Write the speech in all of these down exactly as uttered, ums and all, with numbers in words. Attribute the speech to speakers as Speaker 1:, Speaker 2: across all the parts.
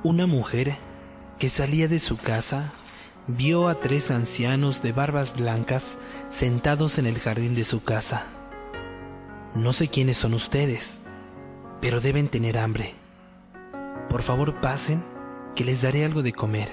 Speaker 1: Una mujer que salía de su casa vio a tres ancianos de barbas blancas sentados en el jardín de su casa. No sé quiénes son ustedes, pero deben tener hambre. Por favor, pasen, que les daré algo de comer.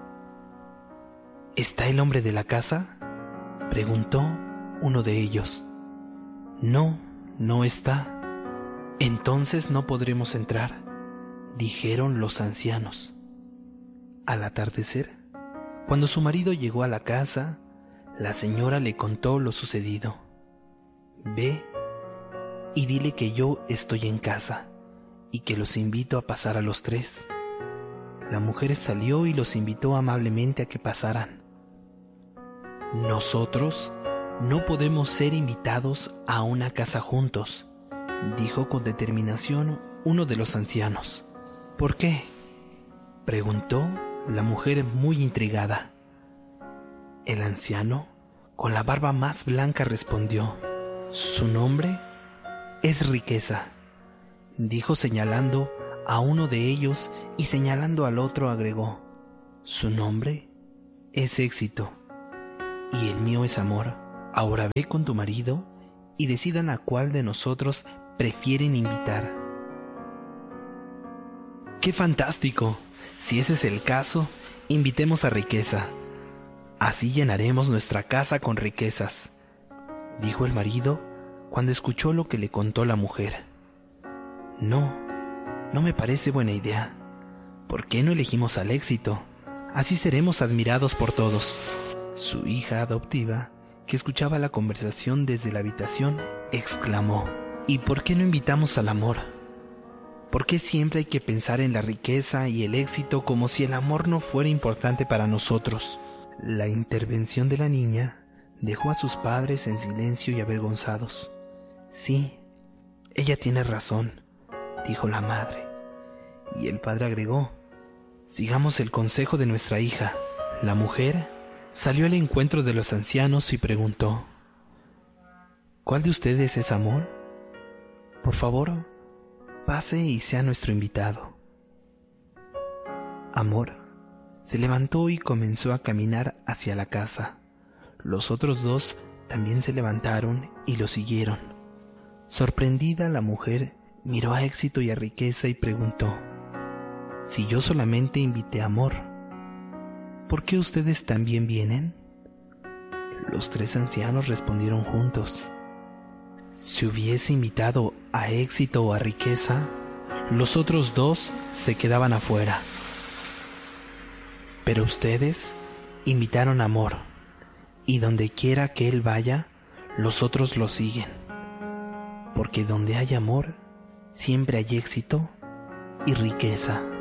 Speaker 1: ¿Está el hombre de la casa?, preguntó uno de ellos. No, no está. Entonces no podremos entrar, dijeron los ancianos. Al atardecer, cuando su marido llegó a la casa, la señora le contó lo sucedido. Ve y dile que yo estoy en casa y que los invito a pasar a los tres. La mujer salió y los invitó amablemente a que pasaran. Nosotros no podemos ser invitados a una casa juntos, dijo con determinación uno de los ancianos. ¿Por qué?, preguntó la mujer muy intrigada. El anciano, con la barba más blanca, respondió: su nombre es Riqueza, dijo señalando a uno de ellos, y señalando al otro agregó: su nombre es Éxito y el mío es Amor. Ahora ve con tu marido y decidan a cuál de nosotros prefieren invitar. ¡Qué fantástico! Si ese es el caso, invitemos a Riqueza. Así llenaremos nuestra casa con riquezas, dijo el marido cuando escuchó lo que le contó la mujer. No, no me parece buena idea. ¿Por qué no elegimos al Éxito? Así seremos admirados por todos. Su hija adoptiva, que escuchaba la conversación desde la habitación, exclamó: ¿y por qué no invitamos al Amor? ¿Por qué siempre hay que pensar en la riqueza y el éxito como si el amor no fuera importante para nosotros? La intervención de la niña dejó a sus padres en silencio y avergonzados. Sí, ella tiene razón, dijo la madre. Y el padre agregó: sigamos el consejo de nuestra hija. La mujer salió al encuentro de los ancianos y preguntó: ¿cuál de ustedes es Amor? Por favor, pase y sea nuestro invitado. Amor se levantó y comenzó a caminar hacia la casa. Los otros dos también se levantaron y lo siguieron. Sorprendida, la mujer miró a Éxito y a Riqueza y preguntó: si yo solamente invité a Amor, ¿por qué ustedes también vienen? Los tres ancianos respondieron juntos: si hubiese invitado a Éxito o a Riqueza, los otros dos se quedaban afuera. Pero ustedes invitaron a Amor, y donde quiera que él vaya, los otros lo siguen. Porque donde hay amor, siempre hay éxito y riqueza.